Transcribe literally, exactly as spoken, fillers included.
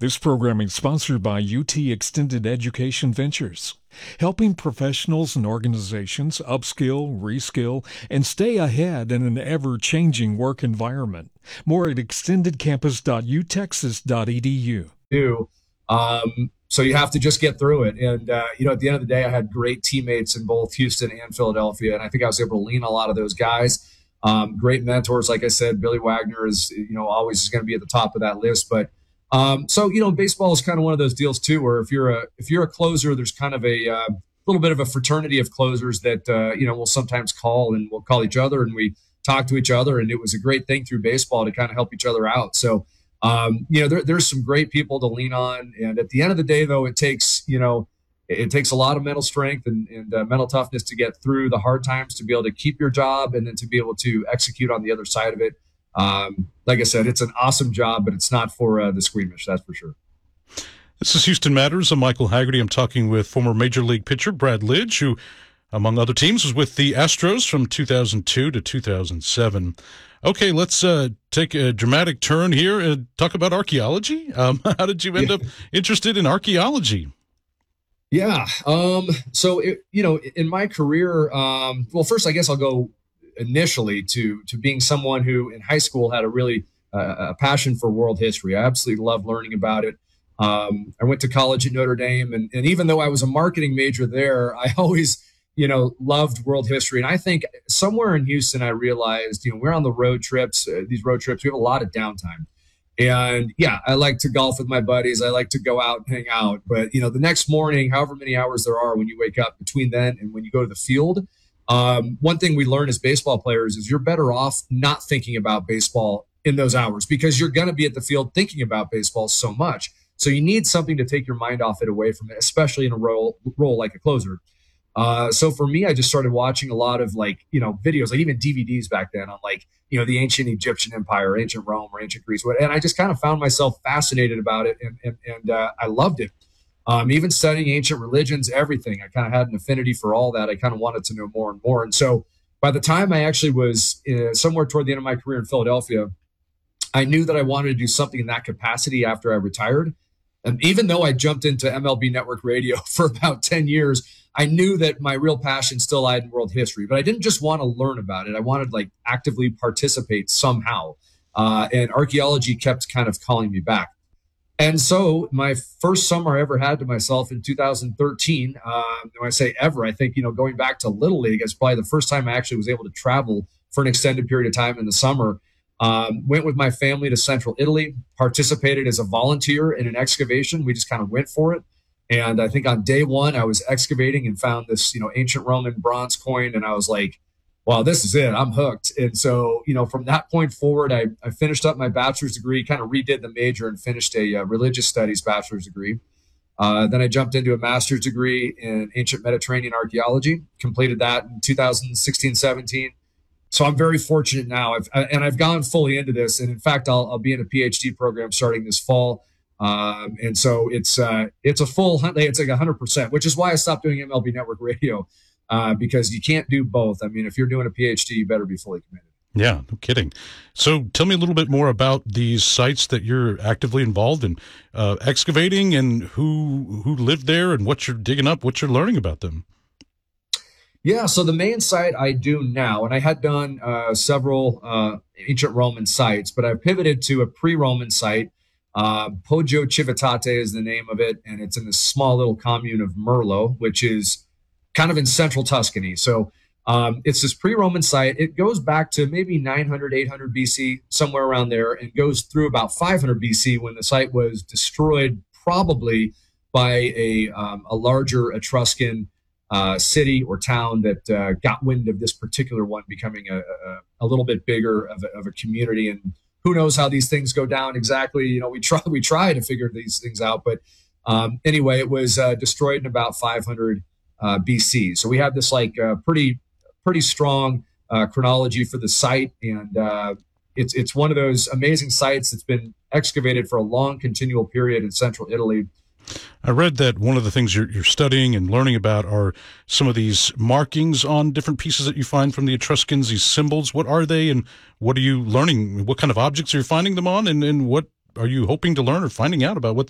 This program is sponsored by U T Extended Education Ventures, helping professionals and organizations upskill, reskill, and stay ahead in an ever-changing work environment. More at extended campus dot u texas dot e d u. Um, so you have to just get through it. And, uh, you know, at the end of the day, I had great teammates in both Houston and Philadelphia, and I think I was able to lean on a lot of those guys. Um, great mentors. Like I said, Billy Wagner is, you know, always going to be at the top of that list. But Um, so, you know, baseball is kind of one of those deals too, where if you're a, if you're a closer, there's kind of a uh, little bit of a fraternity of closers that, uh, you know, we'll sometimes call and we'll call each other and we talk to each other. And it was a great thing through baseball to kind of help each other out. So, um, you know, there, there's some great people to lean on. And at the end of the day, though, it takes, you know, it, it takes a lot of mental strength and, and uh, mental toughness to get through the hard times, to be able to keep your job and then to be able to execute on the other side of it. Um, like I said, it's an awesome job, but it's not for uh, the squeamish, that's for sure. This is Houston Matters. I'm Michael Haggerty. I'm talking with former Major League pitcher Brad Lidge, who, among other teams, was with the Astros from two thousand two to two thousand seven. Okay, let's uh, take a dramatic turn here and talk about archaeology. Um, how did you end yeah. up interested in archaeology? Yeah, um, so, it, you know, in my career, um, well, first, I guess I'll go initially to to being someone who in high school had a really uh, a passion for world history. I absolutely loved learning about it. Um, I went to college at Notre Dame, and, and even though I was a marketing major there, I always, you know, loved world history. And I think somewhere in Houston, I realized, you know, we're on the road trips, uh, these road trips, we have a lot of downtime. And yeah, I like to golf with my buddies. I like to go out and hang out. But, you know, the next morning, however many hours there are when you wake up between then and when you go to the field, Um, one thing we learn as baseball players is you're better off not thinking about baseball in those hours because you're going to be at the field thinking about baseball so much. So you need something to take your mind off it, away from it, especially in a role, role like a closer. Uh, so for me, I just started watching a lot of like, you know, videos, like even D V Ds back then on like, you know, the ancient Egyptian empire, ancient Rome or ancient Greece. And I just kind of found myself fascinated about it. And, and, and uh, I loved it. Um, even studying ancient religions, everything. I kind of had an affinity for all that. I kind of wanted to know more and more. And so by the time I actually was uh, somewhere toward the end of my career in Philadelphia, I knew that I wanted to do something in that capacity after I retired. And even though I jumped into M L B Network Radio for about ten years, I knew that my real passion still lied in world history. But I didn't just want to learn about it. I wanted to like actively participate somehow. Uh, and archaeology kept kind of calling me back. And so my first summer I ever had to myself in two thousand thirteen, uh, when I say ever, I think, you know, going back to Little League, it's probably the first time I actually was able to travel for an extended period of time in the summer. Um, went with my family to central Italy, participated as a volunteer in an excavation. We just kind of went for it. And I think on day one, I was excavating and found this, you know, ancient Roman bronze coin. And I was like, wow, this is it. I'm hooked. And so, you know, from that point forward, I, I finished up my bachelor's degree, kind of redid the major and finished a uh, religious studies bachelor's degree. Uh, then I jumped into a master's degree in ancient Mediterranean archaeology, completed that in two thousand sixteen, seventeen. So I'm very fortunate now. I've, and I've gone fully into this. And in fact, I'll, I'll be in a PhD program starting this fall. Um, and so it's, uh, it's a full, it's like one hundred percent, which is why I stopped doing M L B Network Radio. Uh, because you can't do both. I mean, if you're doing a PhD, you better be fully committed. Yeah, no kidding. So tell me a little bit more about these sites that you're actively involved in uh, excavating and who who lived there and what you're digging up, what you're learning about them. Yeah, so the main site I do now, and I had done uh, several uh, ancient Roman sites, but I've pivoted to a pre-Roman site. Uh, Poggio Civitate is the name of it, and it's in this small little commune of Merlo, which is kind of in central Tuscany. So um, it's this pre-Roman site. It goes back to maybe nine hundred, eight hundred B C, somewhere around there, and goes through about five hundred B C when the site was destroyed probably by a, um, a larger Etruscan uh, city or town that uh, got wind of this particular one becoming a, a, a little bit bigger of a, of a community. And who knows how these things go down exactly. You know, we try, we try to figure these things out. But um, anyway, it was uh, destroyed in about five hundred Uh, B C. So we have this like uh, pretty, pretty strong uh, chronology for the site, and uh, it's it's one of those amazing sites that's been excavated for a long, continual period in central Italy. I read that one of the things you're, you're studying and learning about are some of these markings on different pieces that you find from the Etruscans. These symbols, what are they, and what are you learning? What kind of objects are you finding them on, and and what are you hoping to learn or finding out about what